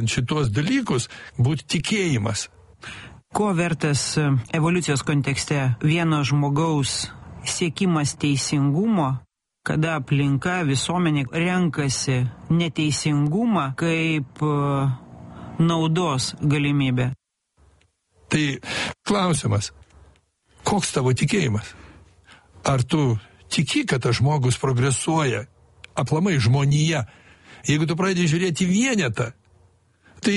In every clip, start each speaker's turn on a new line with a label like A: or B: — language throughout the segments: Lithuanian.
A: išgyvenant šitos dalykus, būtų tikėjimas.
B: Ko vertas evoliucijos kontekste vieno žmogaus siekimas teisingumo, kada aplinka, visuomenė renkasi neteisingumą kaip naudos galimybę?
A: Tai klausimas, koks tavo tikėjimas? Ar tu tiki, kad tas žmogus progresuoja, aplamai žmonija? Jeigu tu pradedi žiūrėti vienetą, tai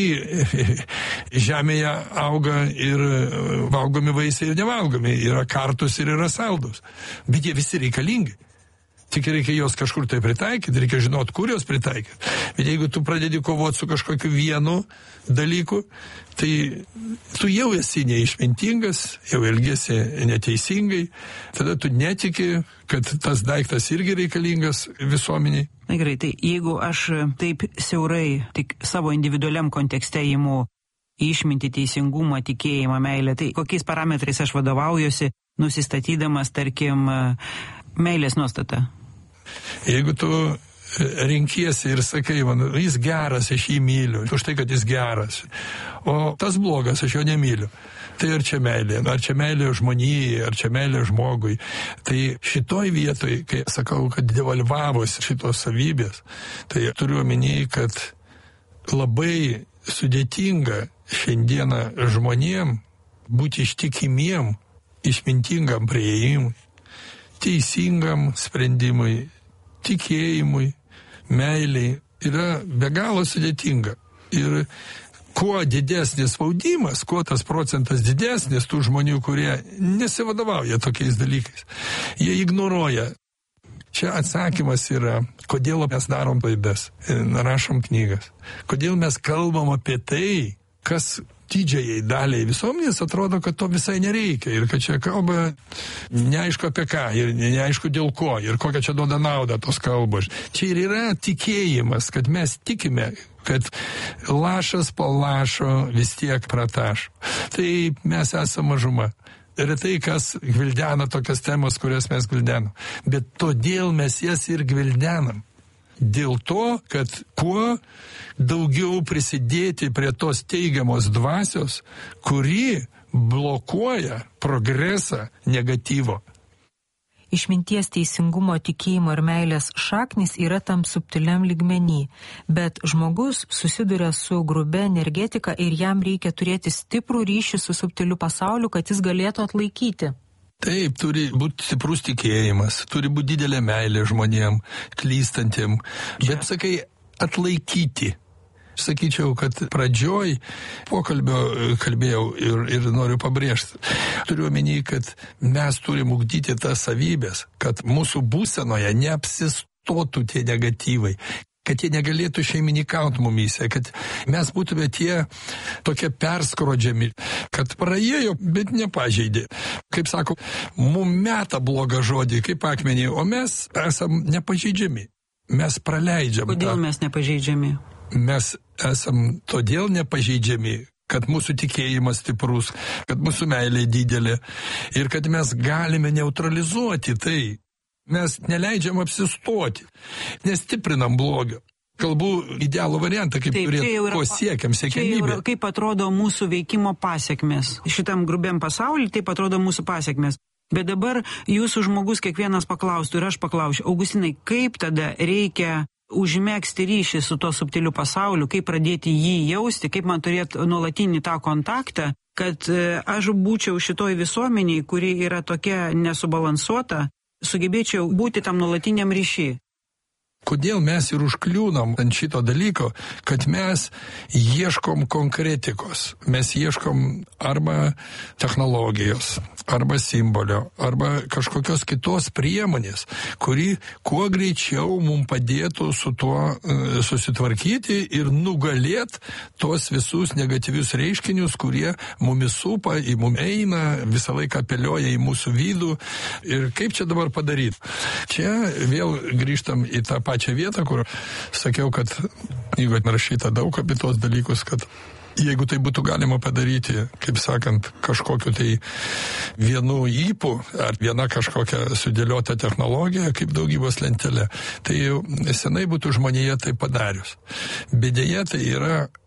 A: žemėje auga ir valgomi vaisiai ir nevalgomi, yra kartus ir yra saldus, bet jie visi reikalingi. Tik reikia jos kažkur tai pritaikyti, reikia žinot, kur jos pritaikyti. Bet jeigu tu pradedi kovoti su kažkokiu vienu dalyku, tai tu jau esi neišmintingas, jau elgiesi neteisingai, tada tu netiki, kad tas daiktas irgi reikalingas visuomeniai.
B: Na gerai, tai jeigu aš taip siaurai tik savo individualiam kontekste imu išmintį, teisingumą, tikėjimą, meilę, tai kokiais parametrais aš vadovaujuosi, nusistatydamas, tarkim, meilės nuostatą?
A: Jeigu tu renkiesi ir sakai, man, jis geras, aš jį myliu, už tai, kad jis geras, o tas blogas, aš jo nemyliu, tai ar čia meilė žmonijai, ar čia meilė žmogui. Tai šitoj vietoj, kai sakau, kad devalvavosi šitos savybės, tai turiu omeny, kad labai sudėtinga šiandieną žmonėm būti ištikimiem, išmintingam priėjimui, teisingam sprendimui, tikėjimui, meiliai yra be galo sudėtinga. Ir kuo didesnis spaudimas, kuo tas procentas didesnis tų žmonių, kurie nesivadovauja tokiais dalykais, jie ignoruoja. Čia atsakymas yra, kodėl mes darom klaidas, rašom knygas, kodėl mes kalbam apie tai, kas didžiajai daliai visuomenės atrodo, kad to visai nereikia ir kad čia kalba neaišku apie ką ir neaišku dėl ko ir kokią čia duoda naudą tos kalbos. Čia ir yra tikėjimas, kad mes tikime, kad lašas po lašo vis tiek pratašo. Tai mes esame mažuma. Retai kas gvildena tokias temas, kurias mes gvildenam. Bet todėl mes jas ir gvildenam. Dėl to, kad kuo daugiau prisidėti prie tos teigiamos dvasios, kuri blokuoja progresą negatyvo.
C: Išminties, teisingumo, tikėjimo ir meilės šaknis yra tam subtiliam lygmenį, bet žmogus susiduria su grubia energetika ir jam reikia turėti stiprų ryšį su subtiliu pasauliu, kad jis galėtų atlaikyti.
A: Taip, turi būti stiprus tikėjimas, turi būti didelė meilė žmonėm, klystantiem, bet sakai, atlaikyti. Sakyčiau, kad pradžioj pokalbio kalbėjau ir noriu pabrėžti. Turiu omeny, kad mes turim ugdyti tas savybės, kad mūsų būsenoje neapsistotų tie negatyvai, kad jie negalėtų šeimininkauti mumyse, kad mes būtume tie tokie perskrodžiami, kad praėjo, bet nepažeidė. Kaip sako, mum meta blogą žodį, kaip akmenį, o mes esam nepažeidžiami. Mes praleidžiam.
B: Kodėl mes nepažeidžiami?
A: Mes esam todėl nepažeidžiami, kad mūsų tikėjimas stiprus, kad mūsų meilė didelė ir kad mes galime neutralizuoti tai. Mes neleidžiam apsistoti, nestiprinam blogio. Kalbu idealų variantą, kaip turėtų, ko siekiam, siekiamybė.
B: Kaip atrodo mūsų veikimo pasiekmes. Šitam grubiam pasauliu taip atrodo mūsų pasiekmes. Bet dabar jūsų žmogus kiekvienas paklaustų ir aš paklausiu, Augustinai, kaip tada reikia užmegzti ryšį su tuo subtiliu pasauliu, kaip pradėti jį jausti, kaip man turėti nuolatinį tą kontaktą, kad aš būčiau šitoj visuomeniai, kuri yra tokia nesubalansuota, sugebėčiau būti tam nuolatiniam ryšį.
A: Kodėl mes ir užkliūnam ant šito dalyko, kad mes ieškom konkretikos, mes ieškom arba technologijos, arba simbolio, arba kažkokios kitos priemonės, kuri kuo greičiau mums padėtų su tuo susitvarkyti ir nugalėti tos visus negatyvius reiškinius, kurie mumis supa, į mum eina, visą laiką apeliuoja į mūsų vidų. Ir kaip čia dabar padaryti? Čia vėl grįžtam į tą pačią vietą, kur sakiau, kad knygoje rašyta daug apie tos dalykus, kad jeigu tai būtų galima padaryti, kaip sakant, kažkokiu tai vienu ypu ar viena kažkokia sudėliota technologija, kaip daugybos lentelė, tai jau senai būtų žmonija tai padarius. Bet deja, tai yra